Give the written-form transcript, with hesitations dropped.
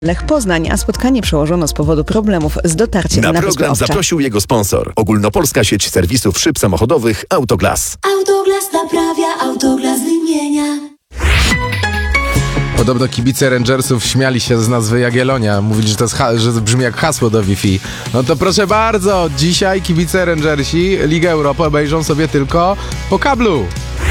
Lech Poznań, a spotkanie przełożono z powodu problemów z dotarciem na program Wyspę Owczą. zaprosił jego sponsor. Ogólnopolska sieć serwisów szyb samochodowych Autoglas. Autoglas naprawia, Autoglas wymienia. Podobno kibice Rangersów śmiali się z nazwy Jagiellonia. Mówili, że to jest że brzmi jak hasło do Wi-Fi. No to proszę bardzo, dzisiaj kibice Rangersi Ligę Europy obejrzą sobie tylko po kablu.